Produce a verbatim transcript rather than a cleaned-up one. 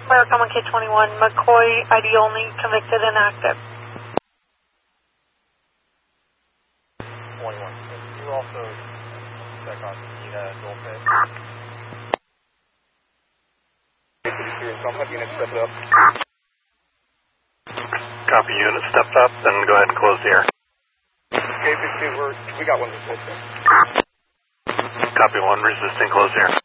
American one K twenty-one, McCoy, I D only, convicted and active. twenty-one. Can you also check on Nina Dolphin? Some have units step it up. Copy, unit stepped up, then go ahead and close the air. Okay, we're, we got one resisting. Copy, one resisting, close the air.